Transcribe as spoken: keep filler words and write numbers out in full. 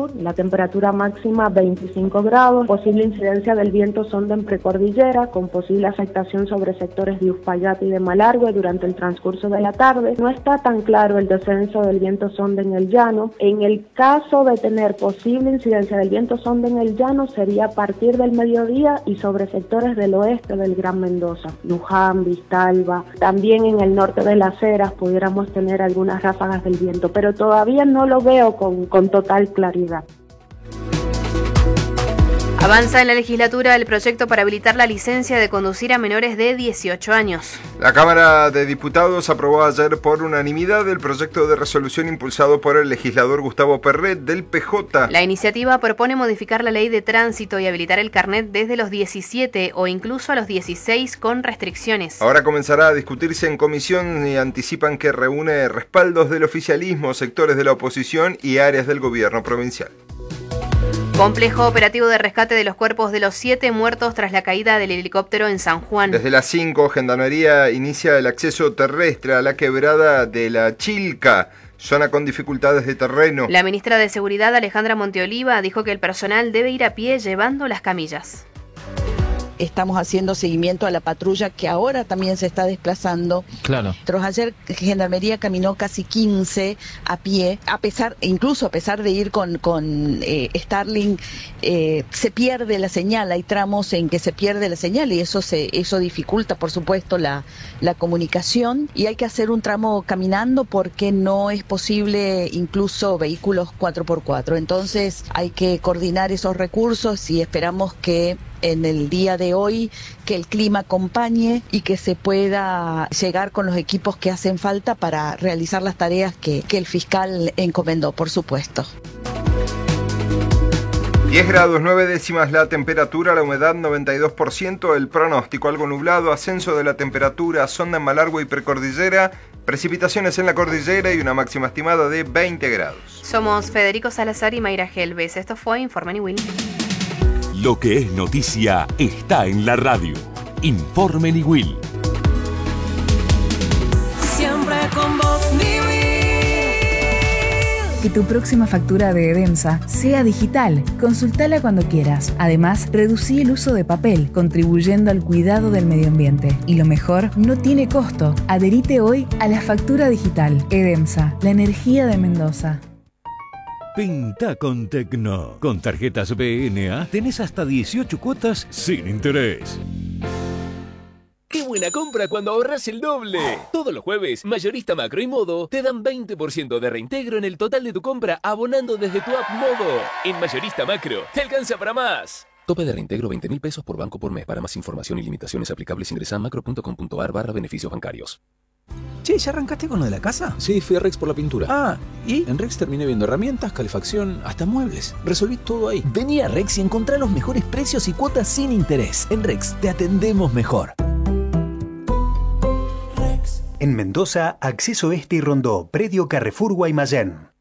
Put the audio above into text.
sur, la temperatura máxima veinticinco grados, posible incidencia del viento sonda en precordillera, con posible afectación sobre sectores de Uspallata y de Malargüe durante el transcurso de la tarde. No está tan claro el descenso del viento sonda en el llano. En el caso de tener posible incidencia del viento sonda en el llano, sería a partir del mediodía y sobre sectores del oeste del Gran Mendoza, Luján, Vistalba. También en el norte de Las Heras pudiéramos tener algunas ráfagas del viento, pero todavía no lo veo con, con total claridad. Avanza en la legislatura el proyecto para habilitar la licencia de conducir a menores de dieciocho años. La Cámara de Diputados aprobó ayer por unanimidad el proyecto de resolución impulsado por el legislador Gustavo Perret del P J. La iniciativa propone modificar la ley de tránsito y habilitar el carnet desde los diecisiete o incluso a los dieciséis con restricciones. Ahora comenzará a discutirse en comisión y anticipan que reúne respaldos del oficialismo, sectores de la oposición y áreas del gobierno provincial. Complejo operativo de rescate de los cuerpos de los siete muertos tras la caída del helicóptero en San Juan. Desde las cinco, Gendarmería inicia el acceso terrestre a la quebrada de la Chilca, zona con dificultades de terreno. La ministra de Seguridad, Alejandra Monteoliva, dijo que el personal debe ir a pie llevando las camillas. Estamos haciendo seguimiento a la patrulla que ahora también se está desplazando. Claro. Tras ayer Gendarmería caminó casi quince a pie, a pesar, incluso a pesar de ir con, con eh, Starlink, eh, se pierde la señal, hay tramos en que se pierde la señal y eso se, eso dificulta por supuesto la, la comunicación y hay que hacer un tramo caminando porque no es posible incluso vehículos cuatro por cuatro. Entonces hay que coordinar esos recursos y esperamos que en el día de hoy que el clima acompañe y que se pueda llegar con los equipos que hacen falta para realizar las tareas que, que el fiscal encomendó, por supuesto. diez grados nueve décimas la temperatura, la humedad noventa y dos por ciento, el pronóstico algo nublado, ascenso de la temperatura, sonda en Malargüe y precordillera, precipitaciones en la cordillera y una máxima estimada de veinte grados. Somos Federico Salazar y Mayra Gelbes. Esto fue Informe Niwil. Lo que es noticia está en la radio. Informe Niwil. Siempre con vos, Niwil. Que tu próxima factura de Edemsa sea digital. Consultala cuando quieras. Además, reducí el uso de papel, contribuyendo al cuidado del medio ambiente. Y lo mejor, no tiene costo. Adherite hoy a la factura digital. Edemsa, la energía de Mendoza. Pinta con Tecno. Con tarjetas B N A tenés hasta dieciocho cuotas sin interés. ¡Qué buena compra cuando ahorras el doble! Todos los jueves, Mayorista Macro y Modo te dan veinte por ciento de reintegro en el total de tu compra abonando desde tu app Modo. En Mayorista Macro, te alcanza para más. Tope de reintegro veinte mil pesos por banco por mes. Para más información y limitaciones aplicables ingresa a macro.com.ar barra beneficios bancarios. Che, ¿ya arrancaste con lo de la casa? Sí, fui a Rex por la pintura. Ah, ¿y? En Rex terminé viendo herramientas, calefacción, hasta muebles. Resolví todo ahí. Vení a Rex y encontrá los mejores precios y cuotas sin interés. En Rex te atendemos mejor. En Mendoza, Acceso Este y Rondó, Predio Carrefour Guaymallén.